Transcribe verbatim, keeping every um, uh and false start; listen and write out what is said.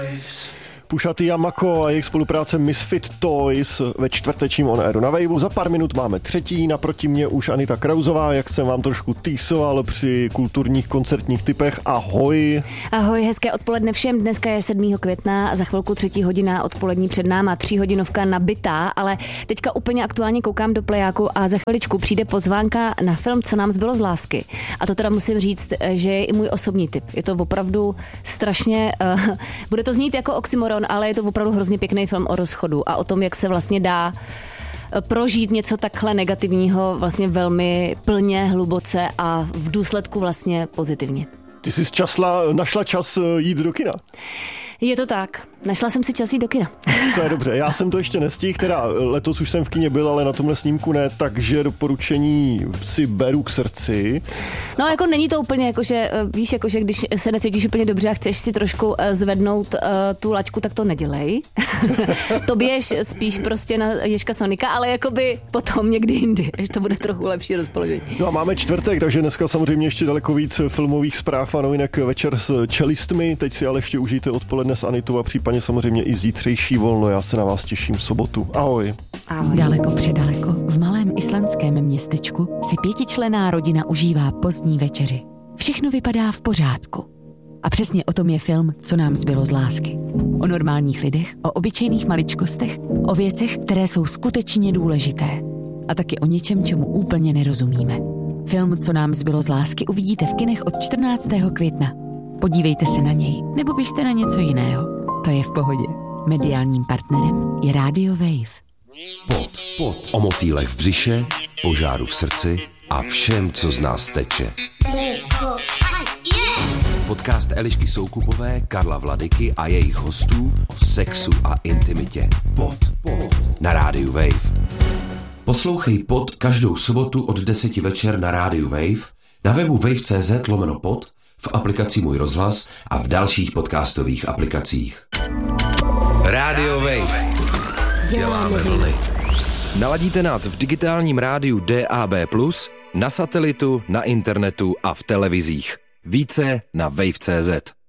Pusha T a Mako a jejich spolupráce Misfit Toys ve čtvrtečním On Airu na Waveu. Za pár minut máme třetí, naproti mě už Anita Krauzová, jak jsem vám trošku týsoval při kulturních koncertních typech. Ahoj. Ahoj, hezké odpoledne všem. Dneska je sedmého května a za chvilku třetí hodina odpolední před náma, tříhodinovka nabitá, ale teďka úplně aktuálně koukám do plejáku a za chviličku přijde pozvánka na film Co nám zbylo z lásky. A to teda musím říct, že je i můj osobní typ. Je to opravdu strašně, uh, bude to znít jako oxymoron, ale je to opravdu hrozně pěkný film o rozchodu a o tom, jak se vlastně dá prožít něco takhle negativního vlastně velmi plně, hluboce a v důsledku vlastně pozitivně. Ty jsi časla, našla čas jít do kina? Je to tak. Našla jsem si čas jít do kina. To je dobře. Já jsem to ještě nestihl, teda letos už jsem v kině byl, ale na tomhle snímku ne, takže doporučení si beru k srdci. No jako není to úplně jako, že víš, jako, že když se necítíš úplně dobře a chceš si trošku zvednout uh, tu laťku, tak to nedělej. To běž spíš prostě na Ježka Sonika, ale jakoby potom někdy jindy, že to bude trochu lepší rozpoložení. No a máme čtvrtek, takže dneska samozřejmě ještě daleko víc filmových zpráv a novinek večer s čelistmi. Teď si ale ještě užijte odpoledne s Anitou a případně samozřejmě i zítřejší volno. Já se na vás těším v sobotu. Ahoj. Ahoj. Daleko předaleko v malém islandském městečku si pětičlenná rodina užívá pozdní večeři. Všechno vypadá v pořádku. A přesně o tom je film Co nám zbylo z lásky. O normálních lidech, o obyčejných maličkostech, o věcech, které jsou skutečně důležité. A taky o něčem, čemu úplně nerozumíme. Film Co nám zbylo z lásky uvidíte v kinech od čtrnáctého května. Podívejte se na něj, nebo běžte na něco jiného. To je v pohodě. Mediálním partnerem je Radio Wave. Pod, pod. O motýlech v břiše, požáru v srdci a všem, co z nás teče. Podcast Elišky Soukupové, Karla Vladyky a jejich hostů o sexu a intimitě. Pod, pod. Na rádiu Wave. Poslouchej Pod každou sobotu od deseti večer na rádiu Wave, na webu wave.cz lomeno pod, v aplikaci Můj rozhlas a v dalších podcastových aplikacích. Rádio Wave. Děláme vlny. Naladíte nás v digitálním rádiu D A B plus, na satelitu, na internetu a v televizích. Více na wave tečka cé zet.